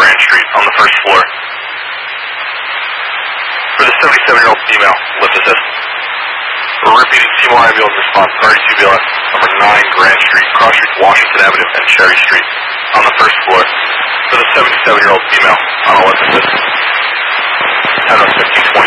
Grand Street on the first floor. For the 77-year-old female, lift assist. We're repeating Seymour ambulance response, 32 BLS, number 9 Grand Street, cross streets Washington Avenue and Cherry Street, on the first floor. For the 77-year-old female, on a lift assist. 10:06:20.